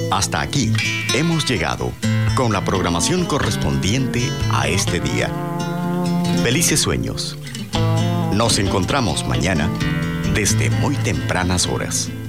Hasta aquí hemos llegado con la programación correspondiente a este día. Felices sueños. Nos encontramos mañana desde muy tempranas horas.